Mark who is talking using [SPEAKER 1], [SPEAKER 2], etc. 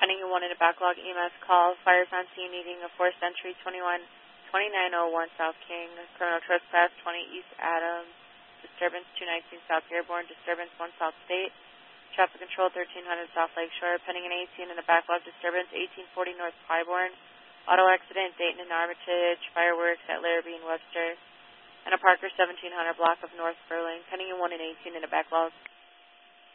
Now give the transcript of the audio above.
[SPEAKER 1] Pending in 1 in a backlog EMS call. Fires on scene needing a forced entry 2901 South King. Criminal trespass 20 East Adams. Disturbance 219 South Airborne. Disturbance 1 South State. Traffic control 1300 South Lakeshore. Pending an 18 in a backlog disturbance 1840 North Pyborn. Auto accident Dayton and Armitage. Fireworks at Larrabee and Webster. And a Parker 1700 block of North Burling. Pending in 1 and 18 in a backlog.